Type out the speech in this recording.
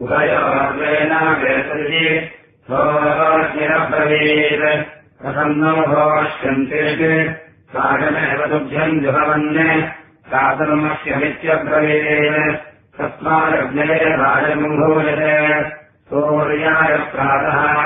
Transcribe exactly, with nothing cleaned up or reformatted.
उभयोर्वेन वेतरि सोऽग्निरब्रवीत् कथम् नो भोष्यन्ते सागमेव तुभ्यम् जुहवन् साधर्मस्यमित्यब्रवीत् तस्मादग्नये राजमुभूयते सूर्याय प्रातः